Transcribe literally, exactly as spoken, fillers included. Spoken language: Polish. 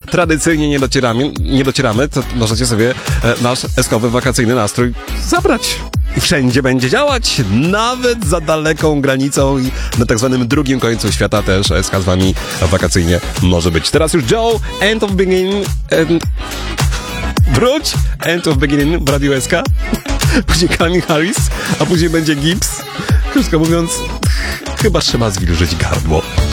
tradycyjnie nie docieramy, nie docieramy, to możecie sobie nasz eskowy wakacyjny nastrój zabrać. I wszędzie będzie działać, nawet za daleką granicą i na tak zwanym drugim końcu świata też S K z wami wakacyjnie może być. Teraz już Joe, End of Beginning, end... wróć, End of Beginning w Radiu S K, później Calvin Harris, a później będzie Gibbs. Krótko mówiąc, chyba trzeba zwilżyć gardło.